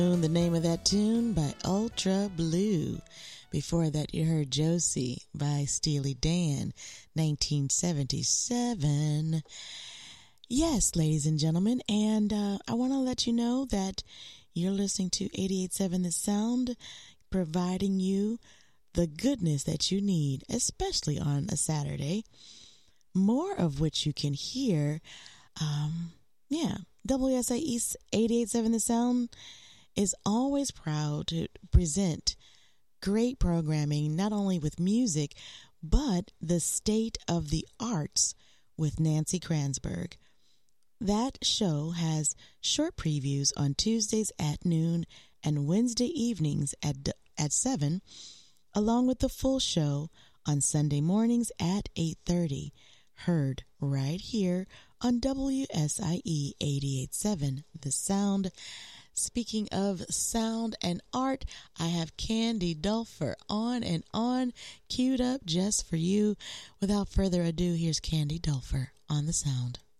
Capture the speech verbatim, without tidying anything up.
The name of that tune by Ultra Blue. Before that, you heard Josie by Steely Dan, nineteen seventy-seven. Yes, ladies and gentlemen, and uh, I want to let you know that you're listening to eighty-eight point seven The Sound, providing you the goodness that you need, especially on a Saturday. More of which you can hear. Um, yeah, W S I E eighty-eight point seven The Sound is always proud to present great programming, not only with music, but the state of the arts with Nancy Kranzberg. That show has short previews on Tuesdays at noon and Wednesday evenings at at seven, along with the full show on Sunday mornings at eight thirty, heard right here on W S I E eighty-eight point seven The Sound. Speaking of sound and art, I have Candy Dulfer on and on, queued up just for you. Without further ado, here's Candy Dulfer on The Sound.